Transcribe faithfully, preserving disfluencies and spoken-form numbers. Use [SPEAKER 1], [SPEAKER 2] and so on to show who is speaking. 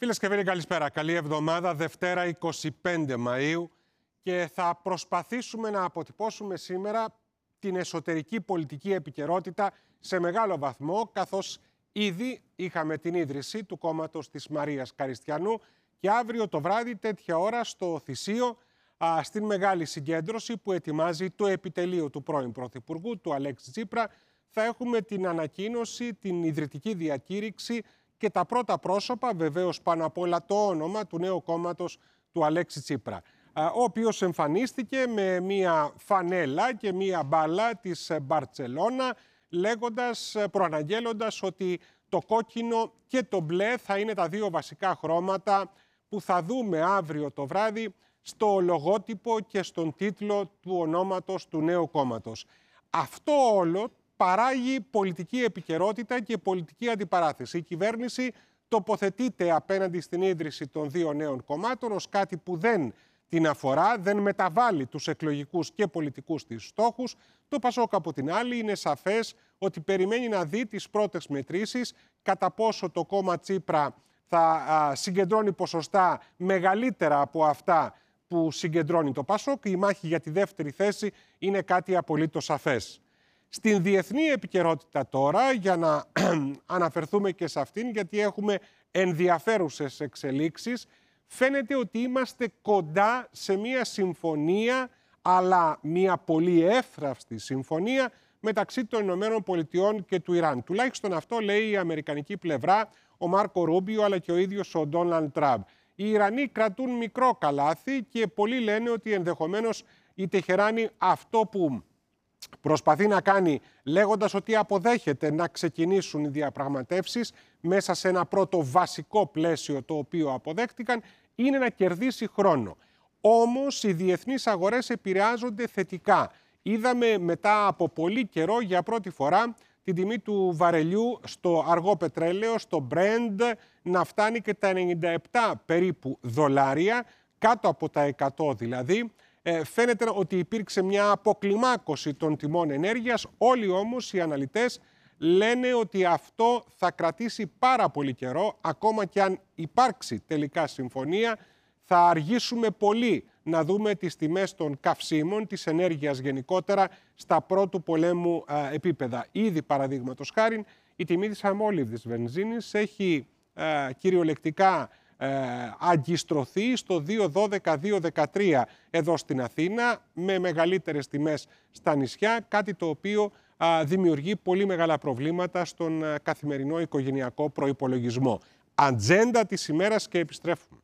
[SPEAKER 1] Φίλες και φίλοι, καλησπέρα. Καλή εβδομάδα, Δευτέρα εικοστή πέμπτη Μαΐου, και θα προσπαθήσουμε να αποτυπώσουμε σήμερα την εσωτερική πολιτική επικαιρότητα σε μεγάλο βαθμό, καθώς ήδη είχαμε την ίδρυση του κόμματος της Μαρίας Καριστιανού και αύριο το βράδυ τέτοια ώρα στο Θησίο, α, στην μεγάλη συγκέντρωση που ετοιμάζει το επιτελείο του πρώην Πρωθυπουργού, του Αλέξη Τσίπρα, θα έχουμε την ανακοίνωση, την ιδρυτική διακήρυξη και τα πρώτα πρόσωπα, βεβαίως πάνω απ' όλα το όνομα του νέου κόμματος του Αλέξη Τσίπρα, ο οποίος εμφανίστηκε με μία φανέλα και μία μπάλα της Μπαρτσελώνα, λέγοντας, προαναγγέλλοντας ότι το κόκκινο και το μπλε θα είναι τα δύο βασικά χρώματα που θα δούμε αύριο το βράδυ στο λογότυπο και στον τίτλο του ονόματος του νέου κόμματος. Αυτό όλο παράγει πολιτική επικαιρότητα και πολιτική αντιπαράθεση. Η κυβέρνηση τοποθετείται απέναντι στην ίδρυση των δύο νέων κομμάτων ως κάτι που δεν την αφορά, δεν μεταβάλλει τους εκλογικούς και πολιτικούς της στόχους. Το Πασόκ από την άλλη είναι σαφές ότι περιμένει να δει τις πρώτες μετρήσεις, κατά πόσο το κόμμα Τσίπρα θα α, συγκεντρώνει ποσοστά μεγαλύτερα από αυτά που συγκεντρώνει το Πασόκ. Η μάχη για τη δεύτερη θέση είναι κάτι απολύτως σαφές. Στην διεθνή επικαιρότητα τώρα, για να αναφερθούμε και σε αυτήν, γιατί έχουμε ενδιαφέρουσες εξελίξεις, φαίνεται ότι είμαστε κοντά σε μια συμφωνία, αλλά μια πολύ εύθραυστη συμφωνία μεταξύ των Ηνωμένων Πολιτειών και του Ιράν. Τουλάχιστον αυτό λέει η αμερικανική πλευρά, ο Μάρκο Ρούμπιο, αλλά και ο ίδιος ο Ντόναλντ Τραμπ. Οι Ιρανοί κρατούν μικρό καλάθι και πολλοί λένε ότι ενδεχομένως η Τεχεράνη αυτό που προσπαθεί να κάνει, λέγοντας ότι αποδέχεται να ξεκινήσουν οι διαπραγματεύσεις μέσα σε ένα πρώτο βασικό πλαίσιο το οποίο αποδέχτηκαν, είναι να κερδίσει χρόνο. Όμως οι διεθνείς αγορές επηρεάζονται θετικά. Είδαμε μετά από πολύ καιρό για πρώτη φορά την τιμή του βαρελιού στο αργό πετρέλαιο, στο Brent, να φτάνει και τα ενενήντα επτά περίπου δολάρια, κάτω από τα εκατό δηλαδή. Ε, φαίνεται ότι υπήρξε μια αποκλιμάκωση των τιμών ενέργειας. Όλοι όμως οι αναλυτές λένε ότι αυτό θα κρατήσει πάρα πολύ καιρό. Ακόμα και αν υπάρξει τελικά συμφωνία, θα αργήσουμε πολύ να δούμε τις τιμές των καυσίμων, της ενέργειας γενικότερα, στα πρώτου πολέμου α, επίπεδα. Ήδη, παραδείγματος χάριν, η τιμή της αμόλυβδης βενζίνης έχει α, κυριολεκτικά Ε, αγκιστρωθεί στο δύο δώδεκα δύο δεκατρία εδώ στην Αθήνα, με μεγαλύτερες τιμές στα νησιά, κάτι το οποίο α, δημιουργεί πολύ μεγάλα προβλήματα στον α, καθημερινό οικογενειακό προϋπολογισμό. Ατζέντα της ημέρας και επιστρέφουμε.